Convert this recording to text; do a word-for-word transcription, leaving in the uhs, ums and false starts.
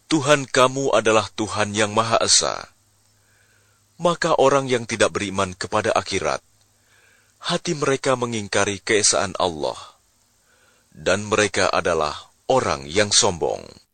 Tuhan kamu adalah Tuhan yang Maha Esa. Maka orang yang tidak beriman kepada akhirat, hati mereka mengingkari keesaan Allah, dan mereka adalah orang yang sombong.